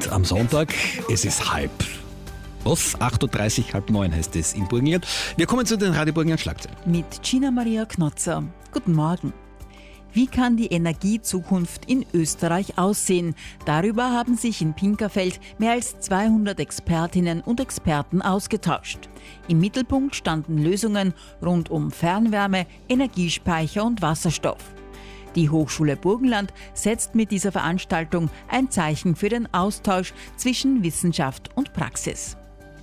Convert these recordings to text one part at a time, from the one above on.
am Sonntag. Es ist 8.30 Uhr, 8:30, heißt es in Burgenland. Wir kommen zu den Radio Burgenland Schlagzeilen. Mit Gina Maria Knotzer. Guten Morgen. Wie kann die Energiezukunft in Österreich aussehen? Darüber haben sich in Pinkerfeld mehr als 200 Expertinnen und Experten ausgetauscht. Im Mittelpunkt standen Lösungen rund um Fernwärme, Energiespeicher und Wasserstoff. Die Hochschule Burgenland setzt mit dieser Veranstaltung ein Zeichen für den Austausch zwischen Wissenschaft und Praxis.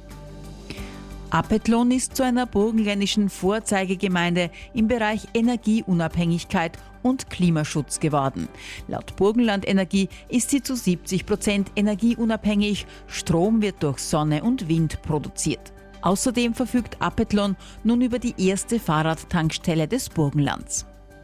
Apethlon ist zu einer burgenländischen Vorzeigegemeinde im Bereich Energieunabhängigkeit und Klimaschutz geworden. Laut Burgenland Energie ist sie zu 70% energieunabhängig. Strom wird durch Sonne und Wind produziert. Außerdem verfügt Apethlon nun über die erste Fahrradtankstelle des Burgenlands.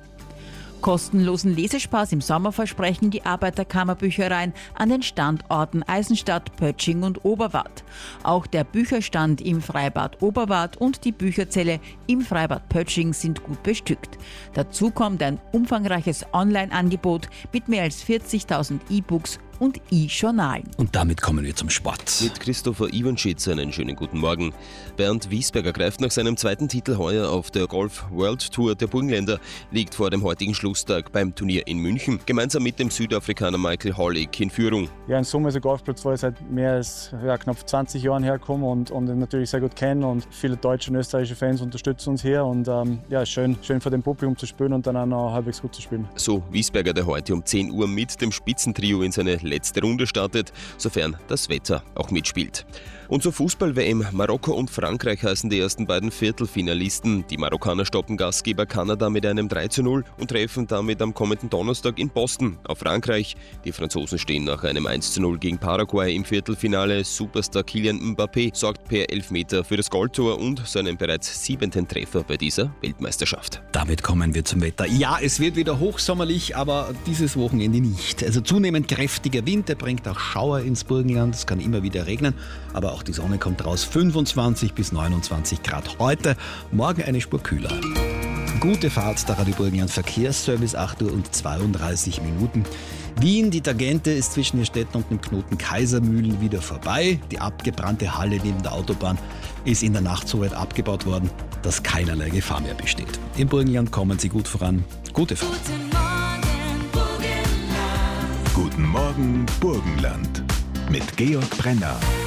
Kostenlosen Lesespaß im Sommer versprechen die Arbeiterkammerbüchereien an den Standorten Eisenstadt, Pötsching und Oberwart. Auch der Bücherstand im Freibad Oberwart und die Bücherzelle im Freibad Pötsching sind gut bestückt. Dazu kommt ein umfangreiches Online-Angebot mit mehr als 40.000 E-Books und E-Journalen. Und damit kommen wir zum Sport. Mit Christopher Iwanschitz einen schönen guten Morgen. Bernd Wiesberger greift nach seinem zweiten Titel heuer auf der Golf World Tour der Burgenländer, liegt vor dem heutigen Schlusstag beim Turnier in München, gemeinsam mit dem Südafrikaner Michael Hollick in Führung. Ja, in Summe ist der Golfplatz, wo ich seit mehr als knapp 20 Jahren herkomme und ihn natürlich sehr gut kenne, und viele deutsche und österreichische Fans unterstützen uns hier, und schön vor dem Publikum zu spielen und dann auch noch halbwegs gut zu spielen. So Wiesberger, der heute um 10 Uhr mit dem Spitzentrio in seine letzte Runde startet, sofern das Wetter auch mitspielt. Und zur Fußball-WM, Marokko und Frankreich heißen die ersten beiden Viertelfinalisten. Die Marokkaner stoppen Gastgeber Kanada mit einem 3:0 und treffen damit am kommenden Donnerstag in Boston auf Frankreich. Die Franzosen stehen nach einem 1:0 gegen Paraguay im Viertelfinale. Superstar Kylian Mbappé sorgt per Elfmeter für das Goldtor und seinen bereits 7. Treffer bei dieser Weltmeisterschaft. Damit kommen wir zum Wetter. Ja, es wird wieder hochsommerlich, aber dieses Wochenende nicht. Also zunehmend kräftiger Wind, der bringt auch Schauer ins Burgenland. Es kann immer wieder regnen, aber auch die Sonne kommt raus. 25 bis 29 Grad heute, morgen eine Spur kühler. Gute Fahrt, der Radio Burgenland Verkehrsservice, 8:32 Uhr. Wien, die Tangente ist zwischen den Städten und dem Knoten Kaisermühlen wieder vorbei. Die abgebrannte Halle neben der Autobahn ist in der Nacht so weit abgebaut worden, dass keinerlei Gefahr mehr besteht. Im Burgenland kommen Sie gut voran. Gute Fahrt. Guten Morgen, Burgenland. Mit Georg Brenner.